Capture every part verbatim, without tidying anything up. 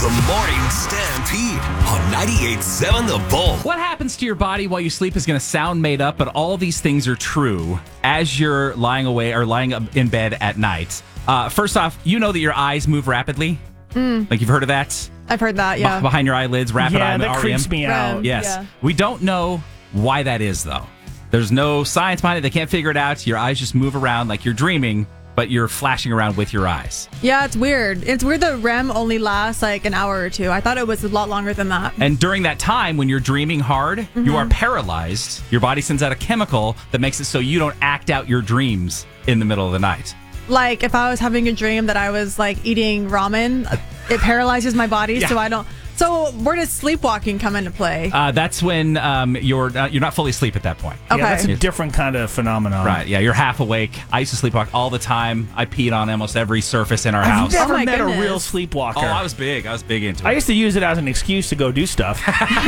The Morning Stampede on ninety-eight point seven The Bull. What happens to your body while you sleep is going to sound made up, but all these things are true as you're lying away or lying in bed at night. Uh, first off, you know that your eyes move rapidly. Mm. Like you've heard of that? I've heard that, yeah. Be- behind your eyelids, rapid yeah, eye that R E M. creeps me out. Rem, Yes. yeah. We don't know why that is, though. There's no science behind it. They can't figure it out. Your eyes just move around like you're dreaming, but you're flashing around with your eyes. Yeah, it's weird. It's weird that R E M only lasts like an hour or two. I thought it was a lot longer than that. And during that time, when you're dreaming hard, Mm-hmm. you are paralyzed. Your body sends out a chemical that makes it so you don't act out your dreams in the middle of the night. Like if I was having a dream that I was like eating ramen, it paralyzes my body, Yeah. so I don't. So where does sleepwalking come into play? Uh, that's when um, you're uh, you're not fully asleep at that point. Okay. Yeah, that's a different kind of phenomenon. Right, yeah, you're half awake. I used to sleepwalk all the time. I peed on almost every surface in our I've house. never Oh my met goodness. a real sleepwalker. Oh, I was big. I was big into it. I used to use it as an excuse to go do stuff.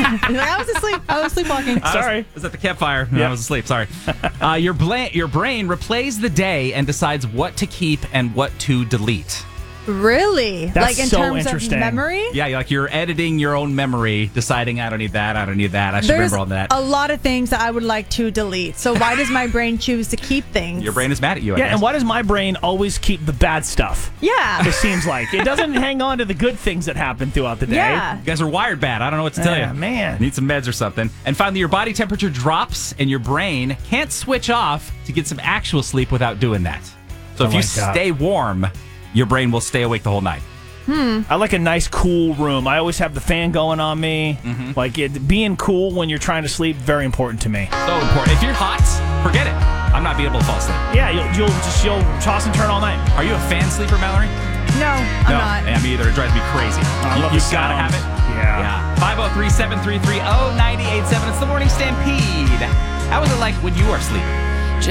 I was asleep. I was sleepwalking. I was- Sorry. I was at the campfire. and I Yeah. was asleep. Sorry. uh, your, bla- your brain replays the day and decides what to keep and what to delete. Really? That's like in so terms interesting. of memory? Yeah, you're like you're editing your own memory, deciding I don't need that, I don't need that, I should There's remember all that. a lot of things that I would like to delete. So why does my brain choose to keep things? Your brain is mad at you. I Yeah, guess. and why does my brain always keep the bad stuff? Yeah. It seems like it doesn't hang on to the good things that happen throughout the day. Yeah. You guys are wired bad. I don't know what to tell Yeah, you. man. Need some meds or something. And finally, your body temperature drops and your brain can't switch off to get some actual sleep without doing that. So Oh if you my God. stay warm, your brain will stay awake the whole night. I like a nice, cool room. I always have the fan going on me. Mm-hmm. Like it, being cool when you're trying to sleep, very important to me. So important. If you're hot, forget it. I'm not being able to fall asleep. Yeah, you'll, you'll just you'll toss and turn all night. Are you a fan sleeper, Mallory? No, I'm no. not. Yeah, me either. It drives me crazy. I you, love You've the got to sound. have it. Yeah. Yeah. five oh three, seven three three, oh nine eight seven. It's the Morning Stampede. How was it like when you were sleeping?